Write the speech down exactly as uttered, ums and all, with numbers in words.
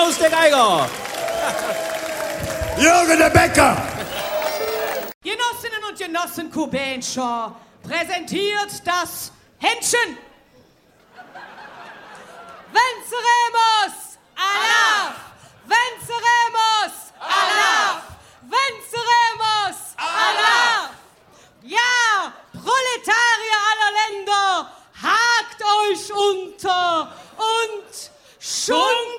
Klaus der Geiger. Jürgen der Bäcker. Genossinnen und Genossen Kubenscher präsentiert das Händchen. Venceremos! Allah! Venceremos! Allah! Venceremos! Allah! Ja, Proletarier aller Länder, hakt euch unter und schunkt